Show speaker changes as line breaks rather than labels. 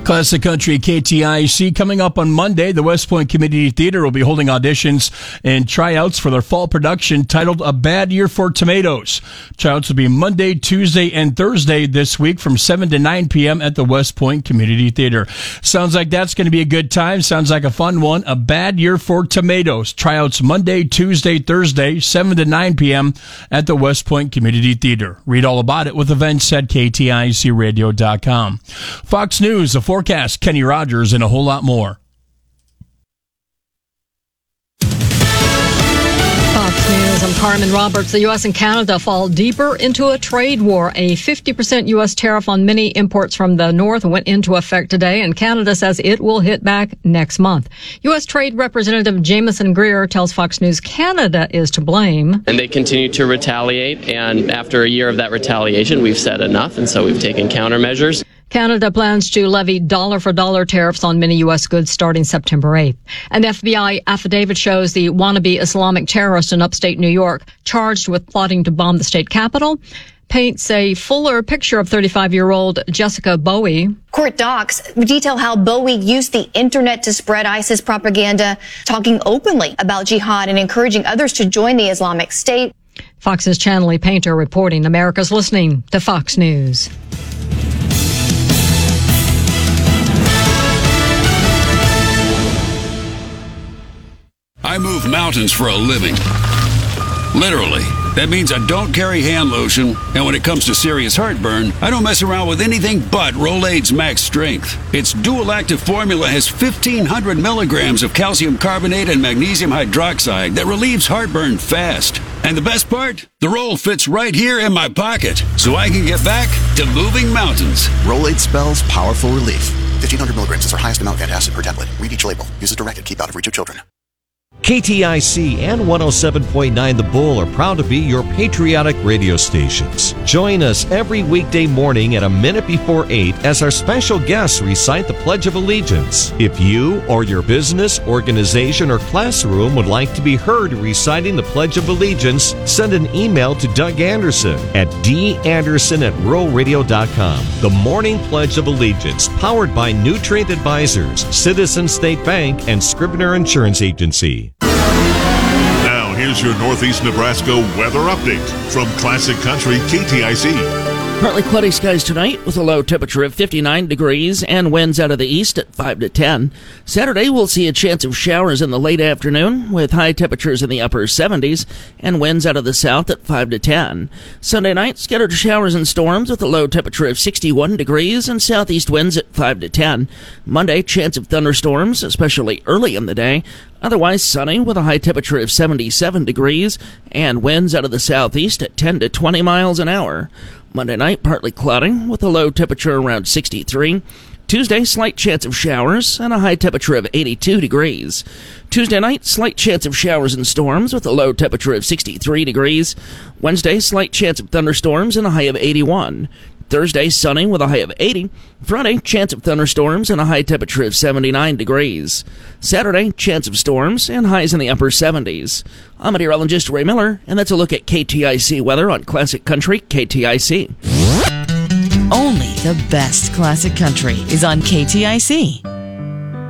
Classic Country KTIC coming up on Monday. The West Point Community Theater will be holding auditions and tryouts for their fall production titled A Bad Year for Tomatoes. Tryouts will be Monday, Tuesday, and Thursday this week from 7 to 9 p.m. at the West Point Community Theater. Sounds like that's going to be a good time. Sounds like a fun one. A Bad Year for Tomatoes. Tryouts Monday, Tuesday, Thursday, 7 to 9 p.m. at the West Point Community Theater. Read all about it with events at KTICradio.com. Fox News, the forecast, Kenny Rogers, and a whole lot more.
Fox News, I'm Carmen Roberts. The U.S. and Canada fall deeper into a trade war. A 50% U.S. tariff on many imports from the north went into effect today, and Canada says it will hit back next month. U.S. Trade Representative Jameson Greer tells Fox News Canada is to blame.
And they continue to retaliate, and after a year of that retaliation, we've said enough, and so we've taken countermeasures.
Canada plans to levy dollar-for-dollar tariffs on many U.S. goods starting September 8th. An FBI affidavit shows the wannabe Islamic terrorist in upstate New York, charged with plotting to bomb the state capitol, paints a fuller picture of 35-year-old Jessica Bowie.
Court docs detail how Bowie used the internet to spread ISIS propaganda, talking openly about jihad and encouraging others to join the Islamic State.
Fox's Chanley Painter reporting. America's listening to Fox News.
I move mountains for a living. Literally. That means I don't carry hand lotion, and when it comes to serious heartburn, I don't mess around with anything but Rolaids Max Strength. Its dual-active formula has 1,500 milligrams of calcium carbonate and magnesium hydroxide that relieves heartburn fast. And the best part? The roll fits right here in my pocket, so I can get back to moving mountains.
Rolaids spells powerful relief. 1,500 milligrams is our highest amount of antacid per tablet. Read each label. Use as directed. Keep out of reach of children.
KTIC and 107.9 The Bull are proud to be your patriotic radio stations. Join us every weekday morning at a minute before 8 as our special guests recite the Pledge of Allegiance. If you or your business, organization, or classroom would like to be heard reciting the Pledge of Allegiance, send an email to Doug Anderson at danderson@ruralradio.com. The Morning Pledge of Allegiance, powered by Nutrient Advisors, Citizen State Bank, and Scribner Insurance Agency.
Now, here's your Northeast Nebraska weather update from Classic Country KTIC.
Partly cloudy skies tonight with a low temperature of 59 degrees and winds out of the east at 5 to 10. Saturday, we'll see a chance of showers in the late afternoon with high temperatures in the upper 70s and winds out of the south at 5 to 10. Sunday night, scattered showers and storms with a low temperature of 61 degrees and southeast winds at 5 to 10. Monday, chance of thunderstorms, especially early in the day. Otherwise sunny with a high temperature of 77 degrees and winds out of the southeast at 10 to 20 miles an hour. Monday night, partly cloudy with a low temperature around 63. Tuesday, slight chance of showers and a high temperature of 82 degrees. Tuesday night, slight chance of showers and storms with a low temperature of 63 degrees. Wednesday, slight chance of thunderstorms and a high of 81. Thursday, sunny with a high of 80. Friday, chance of thunderstorms and a high temperature of 79 degrees. Saturday, chance of storms and highs in the upper 70s. I'm meteorologist Ray Miller, and that's a look at KTIC weather on Classic Country KTIC.
Only the best classic country is on KTIC.